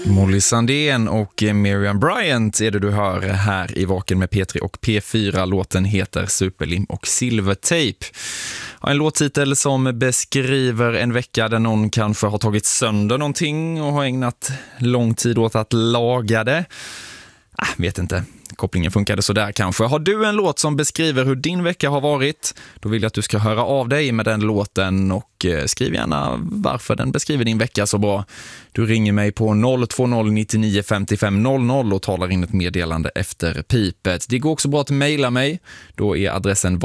Molly Sandén och Miriam Bryant är det du hör här i Vaken med P3 och P4. Låten heter Superlim och Silvertape. En låttitel som beskriver en vecka där någon kanske har tagit sönder någonting och har ägnat lång tid åt att laga det. Vet inte. Kopplingen funkade så där kanske. Har du en låt som beskriver hur din vecka har varit, då vill jag att du ska höra av dig med den låten och skriv gärna varför den beskriver din vecka så bra. Du ringer mig på 020 99 55 00 och talar in ett meddelande efter pipet. Det går också bra att mejla mig. Då är adressen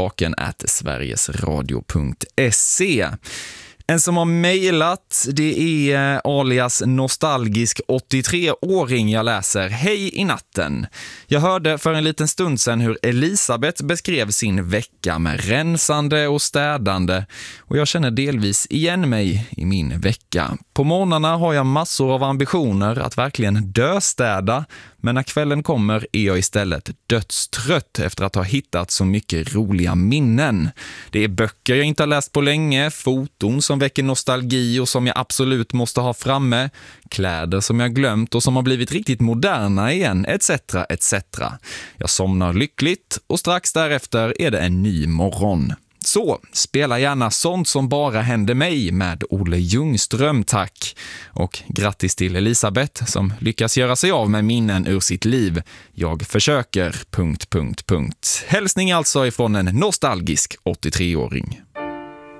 vaken@sverigesradio.se. En som har mejlat, det är alias nostalgisk 83-åring jag läser. Hej i natten. Jag hörde för en liten stund sedan hur Elisabeth beskrev sin vecka med rensande och städande. Och jag känner delvis igen mig i min vecka. På morgnarna har jag massor av ambitioner att verkligen döstäda. Men när kvällen kommer är jag istället dödstrött efter att ha hittat så mycket roliga minnen. Det är böcker jag inte har läst på länge, foton som väcker nostalgi och som jag absolut måste ha framme, kläder som jag glömt och som har blivit riktigt moderna igen, etc. etc. Jag somnar lyckligt och strax därefter är det en ny morgon. Så, spela gärna sånt som bara händer mig med Olle Ljungström, tack. Och grattis till Elisabeth som lyckas göra sig av med minnen ur sitt liv. Jag försöker... Hälsning alltså ifrån en nostalgisk 83-åring.